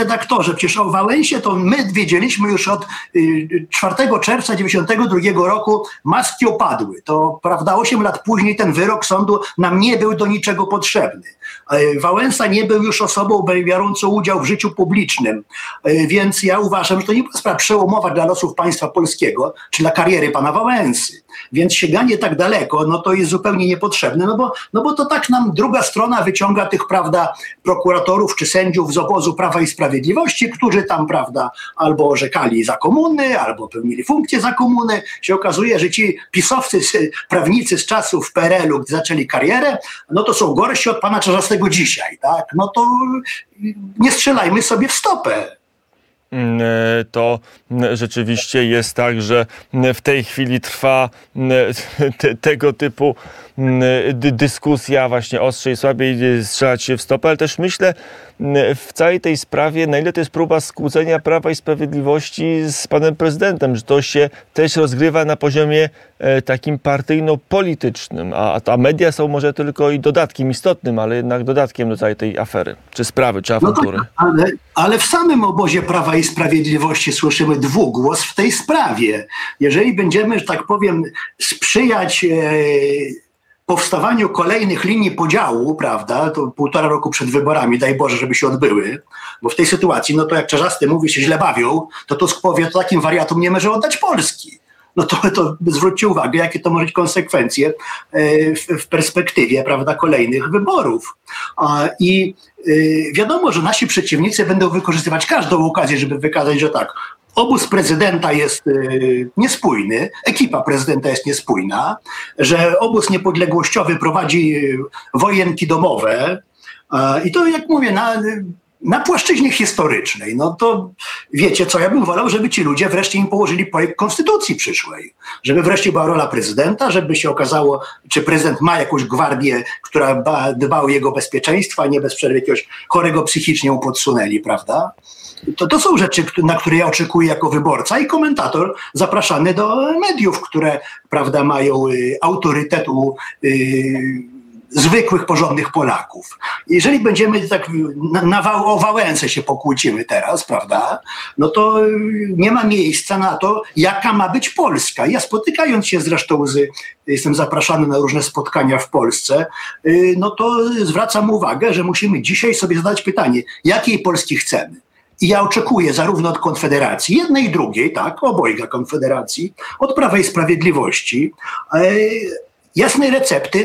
redaktorze, przecież o Wałęsie to my wiedzieliśmy już od 4 czerwca 1992 roku, maski opadły. To, prawda, 8 lat później ten wyrok sądu nam nie był do niczego potrzebny. Wałęsa nie był już osobą biorącą udział w życiu publicznym, więc ja uważam, że to nie była sprawa przełomowa dla losów państwa polskiego, czy dla kariery pana Wałęsy. Więc sięganie tak daleko, no to jest zupełnie niepotrzebne, no bo to tak nam druga strona wyciąga tych, prawda, prokuratorów czy sędziów z obozu Prawa i Sprawiedliwości, którzy tam, prawda, albo orzekali za komuny, albo pełnili funkcje za komuny. Się okazuje, że ci pisowcy, prawnicy z czasów PRL-u, gdy zaczęli karierę, no to są gorsi od pana Czarzastego dzisiaj, tak? No to nie strzelajmy sobie w stopę. To rzeczywiście jest tak, że w tej chwili trwa tego typu dyskusja, właśnie ostrzej, słabiej strzelać się w stopę, ale też myślę w całej tej sprawie, na ile to jest próba skłócenia Prawa i Sprawiedliwości z panem prezydentem, że to się też rozgrywa na poziomie takim partyjno-politycznym, a media są może tylko i dodatkiem istotnym, ale jednak dodatkiem do całej tej afery, czy sprawy, czy awantury. No tak, ale w samym obozie Prawa i Sprawiedliwości słyszymy dwugłos w tej sprawie. Jeżeli będziemy, że tak powiem, sprzyjać powstawaniu kolejnych linii podziału, prawda, to 1,5 roku przed wyborami, daj Boże, żeby się odbyły, bo w tej sytuacji, no to jak Czarzasty mówi, się źle bawią, to Tusk powie, to takim wariatom nie może oddać Polski. No to zwróćcie uwagę, jakie to może być konsekwencje w perspektywie, prawda, kolejnych wyborów. I wiadomo, że nasi przeciwnicy będą wykorzystywać każdą okazję, żeby wykazać, że tak, obóz prezydenta jest niespójny, ekipa prezydenta jest niespójna, że obóz niepodległościowy prowadzi wojenki domowe i to, jak mówię, na płaszczyźnie historycznej. No to wiecie co, ja bym wolał, żeby ci ludzie wreszcie im położyli projekt konstytucji przyszłej. Żeby wreszcie była rola prezydenta, żeby się okazało, czy prezydent ma jakąś gwardię, która dba o jego bezpieczeństwo, a nie bez przerwy jakiegoś chorego psychicznie mu podsunęli, prawda? To są rzeczy, na które ja oczekuję jako wyborca i komentator zapraszany do mediów, które, prawda, mają autorytet u zwykłych, porządnych Polaków. Jeżeli będziemy tak o Wałęsę się pokłócimy teraz, prawda, no to nie ma miejsca na to, jaka ma być Polska. Ja spotykając się zresztą jestem zapraszany na różne spotkania w Polsce, no to zwracam uwagę, że musimy dzisiaj sobie zadać pytanie, jakiej Polski chcemy. I ja oczekuję zarówno od Konfederacji, jednej i drugiej, tak, obojga Konfederacji, od Prawa i jasnej recepty,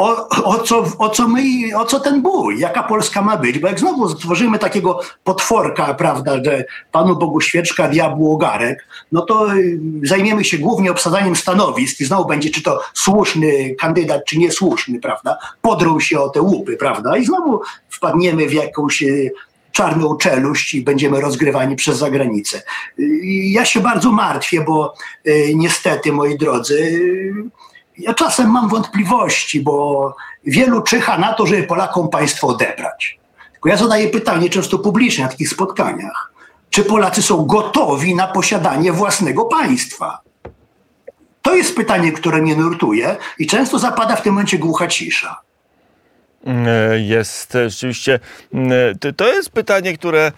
o co ten bój, jaka Polska ma być, bo jak znowu stworzymy takiego potworka, prawda, że Panu Bogu świeczka, diabłu ogarek, no to zajmiemy się głównie obsadzaniem stanowisk i znowu będzie czy to słuszny kandydat, czy niesłuszny, prawda, podrą się o te łupy, prawda, i znowu wpadniemy w jakąś czarną czeluść i będziemy rozgrywani przez zagranicę. Ja się bardzo martwię, bo niestety, moi drodzy, ja czasem mam wątpliwości, bo wielu czyha na to, żeby Polakom państwo odebrać. Tylko ja zadaję pytanie często publicznie na takich spotkaniach. Czy Polacy są gotowi na posiadanie własnego państwa? To jest pytanie, które mnie nurtuje i często zapada w tym momencie głucha cisza. Jest rzeczywiście, to jest pytanie, które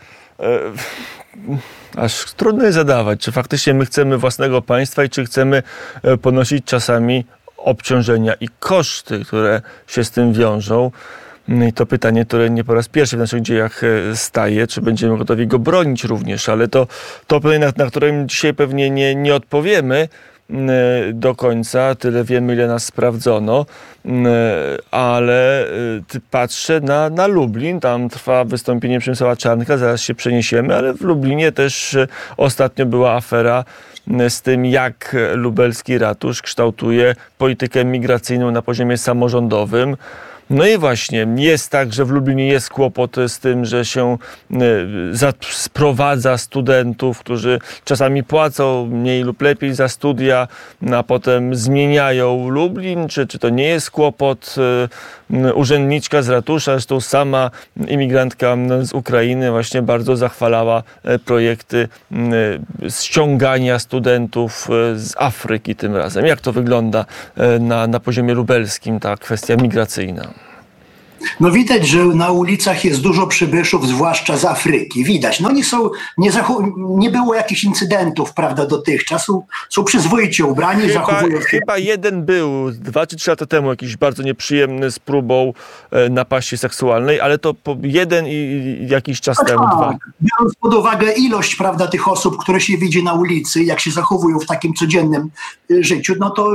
aż trudno jest zadawać, czy faktycznie my chcemy własnego państwa i czy chcemy ponosić czasami obciążenia i koszty, które się z tym wiążą. I to pytanie, które nie po raz pierwszy w naszych dziejach staje, czy będziemy gotowi go bronić również, ale to pytanie, na którym dzisiaj pewnie nie odpowiemy do końca, tyle wiemy, ile nas sprawdzono, ale patrzę na Lublin, tam trwa wystąpienie Przemysława Czarnka, zaraz się przeniesiemy, ale w Lublinie też ostatnio była afera z tym, jak lubelski ratusz kształtuje politykę migracyjną na poziomie samorządowym. No i właśnie, jest tak, że w Lublinie jest kłopot z tym, że się sprowadza studentów, którzy czasami płacą mniej lub lepiej za studia, a potem zmieniają Lublin. Czy to nie jest kłopot? Urzędniczka z ratusza, zresztą sama imigrantka z Ukrainy, właśnie bardzo zachwalała projekty ściągania studentów z Afryki tym razem. Jak to wygląda na poziomie lubelskim, ta kwestia migracyjna? No widać, że na ulicach jest dużo przybyszów, zwłaszcza z Afryki. Widać. No oni są, nie było jakichś incydentów, prawda, dotychczas. Są przyzwoicie ubrani, zachowują się. Chyba jeden był 2 czy 3 lata temu, jakiś bardzo nieprzyjemny z próbą napaści seksualnej, ale to jeden i jakiś czas temu, 2. Biorąc pod uwagę ilość, prawda, tych osób, które się widzi na ulicy, jak się zachowują w takim codziennym życiu, no to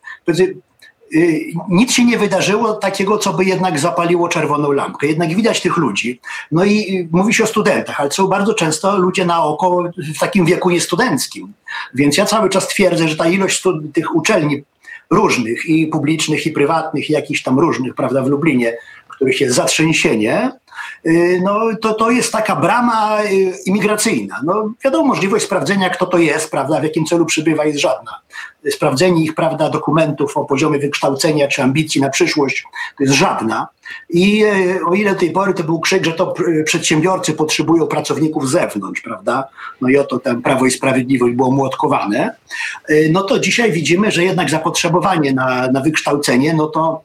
nic się nie wydarzyło takiego, co by jednak zapaliło czerwoną lampkę. Jednak widać tych ludzi. No i mówi się o studentach, ale są bardzo często ludzie na oko w takim wieku niestudenckim. Więc ja cały czas twierdzę, że ta ilość tych uczelni różnych i publicznych, i prywatnych, i jakichś tam różnych, prawda, w Lublinie, których jest zatrzęsienie, no to jest taka brama imigracyjna. No wiadomo, możliwość sprawdzenia, kto to jest, prawda, w jakim celu przybywa, jest żadna. Sprawdzenie ich, prawda, dokumentów o poziomie wykształcenia czy ambicji na przyszłość to jest żadna. I o ile do tej pory to był krzyk, że to przedsiębiorcy potrzebują pracowników z zewnątrz, prawda, no i oto tam Prawo i Sprawiedliwość było młotkowane, no to dzisiaj widzimy, że jednak zapotrzebowanie na wykształcenie, no to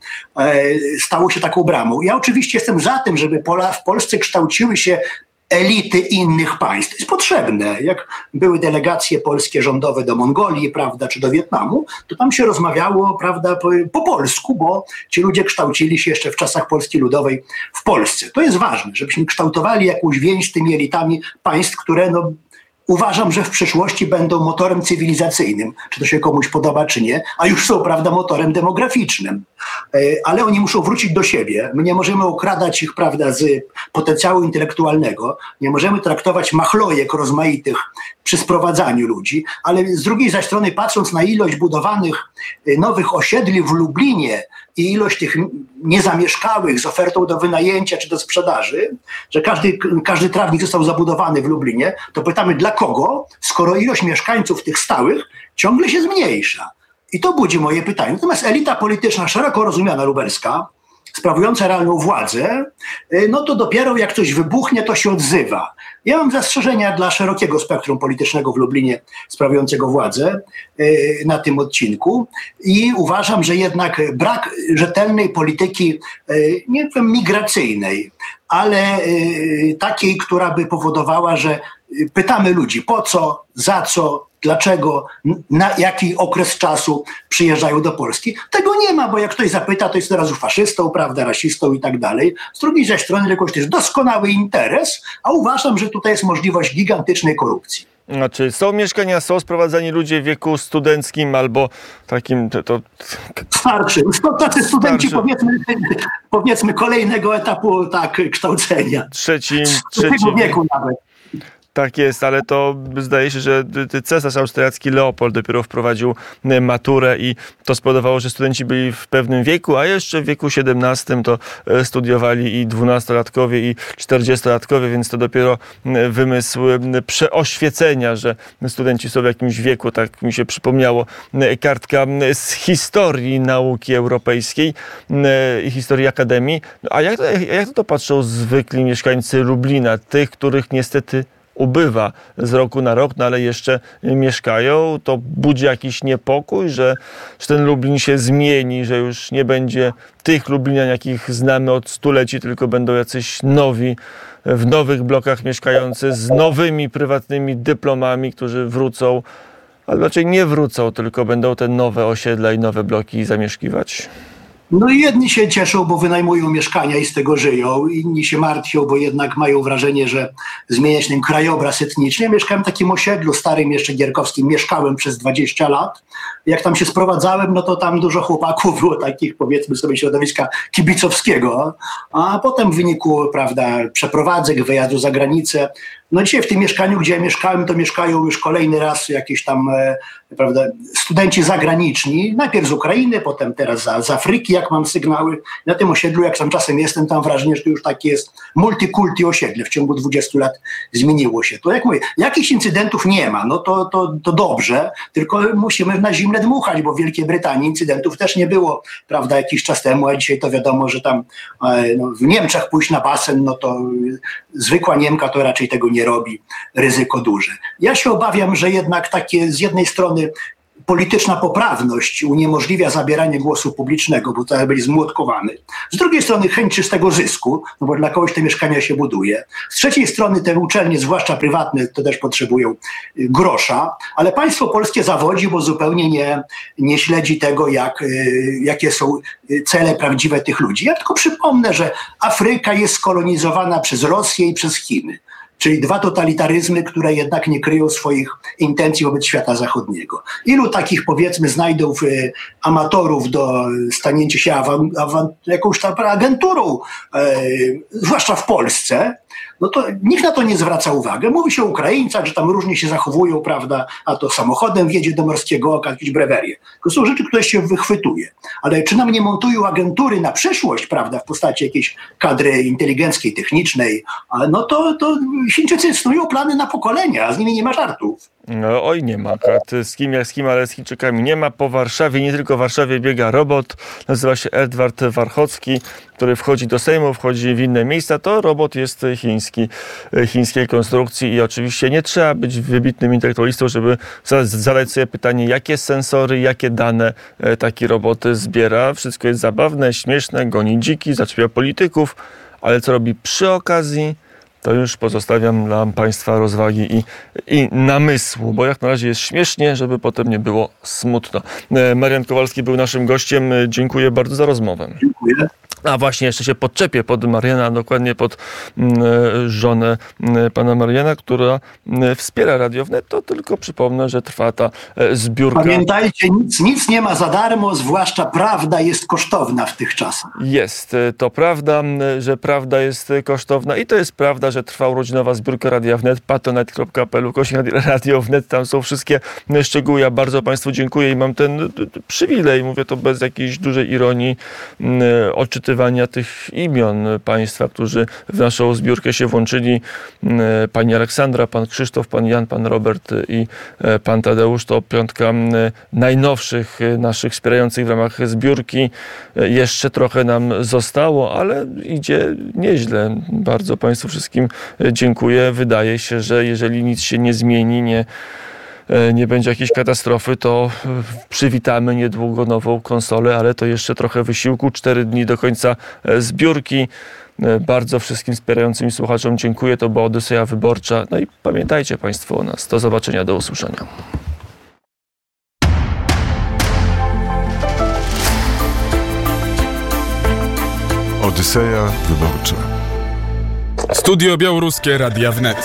stało się taką bramą. Ja oczywiście jestem za tym, żeby w Polsce kształciły się elity innych państw. To jest potrzebne. Jak były delegacje polskie rządowe do Mongolii, prawda, czy do Wietnamu, to tam się rozmawiało, prawda, po polsku, bo ci ludzie kształcili się jeszcze w czasach Polski Ludowej w Polsce. To jest ważne, żebyśmy kształtowali jakąś więź z tymi elitami państw, które no, uważam, że w przyszłości będą motorem cywilizacyjnym, czy to się komuś podoba, czy nie, a już są, prawda, motorem demograficznym. Ale oni muszą wrócić do siebie. My nie możemy okradać ich, prawda, z potencjału intelektualnego, nie możemy traktować machlojek rozmaitych przy sprowadzaniu ludzi, ale z drugiej zaś strony, patrząc na ilość budowanych nowych osiedli w Lublinie i ilość tych niezamieszkałych z ofertą do wynajęcia czy do sprzedaży, że każdy trawnik został zabudowany w Lublinie, to pytamy, dla kogo, skoro ilość mieszkańców tych stałych ciągle się zmniejsza. I to budzi moje pytanie. Natomiast elita polityczna, szeroko rozumiana lubelska, sprawująca realną władzę, no to dopiero jak coś wybuchnie, to się odzywa. Ja mam zastrzeżenia dla szerokiego spektrum politycznego w Lublinie sprawującego władzę na tym odcinku i uważam, że jednak brak rzetelnej polityki, nie wiem, migracyjnej, ale takiej, która by powodowała, że pytamy ludzi po co, za co, dlaczego, na jaki okres czasu przyjeżdżają do Polski. Tego nie ma, bo jak ktoś zapyta, to jest teraz faszystą, prawda, rasistą i tak dalej. Z drugiej zaś strony jakoś to jest doskonały interes, a uważam, że tutaj jest możliwość gigantycznej korupcji. Znaczy, są mieszkania, są sprowadzani ludzie w wieku studenckim albo takim... Starszym. Tacy studenci, powiedzmy kolejnego etapu kształcenia. Trzecim wieku nawet. Tak jest, ale to zdaje się, że cesarz austriacki Leopold dopiero wprowadził maturę i to spowodowało, że studenci byli w pewnym wieku, a jeszcze w wieku 17 to studiowali i 12-latkowie i 40-latkowie, więc to dopiero wymysł przeoświecenia, że studenci są w jakimś wieku. Tak mi się przypomniało kartka z historii nauki europejskiej i historii akademii. A jak to patrzą zwykli mieszkańcy Lublina, tych, których niestety ubywa z roku na rok, no ale jeszcze mieszkają, to budzi jakiś niepokój, że ten Lublin się zmieni, że już nie będzie tych Lublinian, jakich znamy od stuleci, tylko będą jacyś nowi, w nowych blokach mieszkający, z nowymi prywatnymi dyplomami, którzy wrócą, ale raczej nie wrócą, tylko będą te nowe osiedla i nowe bloki zamieszkiwać. No i jedni się cieszą, bo wynajmują mieszkania i z tego żyją, inni się martwią, bo jednak mają wrażenie, że zmienia się ten krajobraz etniczny. Ja mieszkałem w takim osiedlu starym, jeszcze gierkowskim, mieszkałem przez 20 lat. Jak tam się sprowadzałem, no to tam dużo chłopaków było takich, powiedzmy sobie, środowiska kibicowskiego, a potem w wyniku, prawda, przeprowadzek, wyjazdu za granicę, no dzisiaj w tym mieszkaniu, gdzie ja mieszkałem, to mieszkają już kolejny raz jakieś tam, prawda, studenci zagraniczni, najpierw z Ukrainy, potem teraz z Afryki, jak mam sygnały. Na tym osiedlu, jak sam czasem jestem, tam wrażenie, że to już takie jest multikulti osiedle. W ciągu 20 lat zmieniło się. To jak mówię, jakichś incydentów nie ma, no to dobrze, tylko musimy na zimne dmuchać, bo w Wielkiej Brytanii incydentów też nie było, prawda, jakiś czas temu, a dzisiaj to wiadomo, że tam w Niemczech pójść na basen, no to zwykła Niemka to raczej tego nie robi, ryzyko duże. Ja się obawiam, że jednak takie z jednej strony polityczna poprawność uniemożliwia zabieranie głosu publicznego, bo to byli zmłotkowany. Z drugiej strony chęć czystego zysku, no bo dla kogoś te mieszkania się buduje. Z trzeciej strony te uczelnie, zwłaszcza prywatne, to też potrzebują grosza, ale państwo polskie zawodzi, bo zupełnie nie śledzi tego, jakie są cele prawdziwe tych ludzi. Ja tylko przypomnę, że Afryka jest skolonizowana przez Rosję i przez Chiny. Czyli dwa totalitaryzmy, które jednak nie kryją swoich intencji wobec świata zachodniego. Ilu takich, powiedzmy, znajdą amatorów do stanięcia się jakąś tam agenturą, zwłaszcza w Polsce, no to nikt na to nie zwraca uwagi. Mówi się o Ukraińcach, że tam różnie się zachowują, prawda, a to samochodem wjedzie do Morskiego Oka, jakieś brewerie. To są rzeczy, które się wychwytuje. Ale czy nam nie montują agentury na przyszłość, prawda, w postaci jakiejś kadry inteligenckiej, technicznej, no to Chińczycy snują plany na pokolenia, a z nimi nie ma żartów. No, oj, nie ma. Z kim, ale z Chińczykami nie ma. Po Warszawie, nie tylko w Warszawie, biega robot. Nazywa się Edward Warchocki, który wchodzi do Sejmu, wchodzi w inne miejsca. To robot jest chińskiej konstrukcji i oczywiście nie trzeba być wybitnym intelektualistą, żeby zadać sobie pytanie, jakie sensory, jakie dane taki robot zbiera. Wszystko jest zabawne, śmieszne, goni dziki, zaczepia polityków, ale co robi przy okazji, to już pozostawiam dla Państwa rozwagi i namysłu, bo jak na razie jest śmiesznie, żeby potem nie było smutno. Marian Kowalski był naszym gościem. Dziękuję bardzo za rozmowę. Dziękuję. A właśnie, jeszcze się podczepię pod Mariana, dokładnie pod żonę pana Mariana, która wspiera Radio Wnet. To tylko przypomnę, że trwa ta zbiórka. Pamiętajcie, nic nie ma za darmo, zwłaszcza prawda jest kosztowna w tych czasach. Jest, to prawda, że prawda jest kosztowna i to jest prawda, że trwa urodzinowa zbiórka Radia Wnet, patronite.pl/Radio Wnet, tam są wszystkie szczegóły. Ja bardzo Państwu dziękuję i mam ten przywilej, mówię to bez jakiejś dużej ironii, odczytywania tych imion Państwa, którzy w naszą zbiórkę się włączyli. Pani Aleksandra, pan Krzysztof, pan Jan, pan Robert i pan Tadeusz. To piątka najnowszych naszych wspierających w ramach zbiórki. Jeszcze trochę nam zostało, ale idzie nieźle. Bardzo Państwu wszystkim dziękuję. Wydaje się, że jeżeli nic się nie zmieni, nie będzie jakiejś katastrofy, to przywitamy niedługo nową konsolę, ale to jeszcze trochę wysiłku. 4 dni do końca zbiórki. Bardzo wszystkim wspierającym słuchaczom dziękuję. To była Odyseja Wyborcza. No i pamiętajcie Państwo o nas. Do zobaczenia, do usłyszenia. Odyseja Wyborcza. Studio Białoruskie Radia Wnet.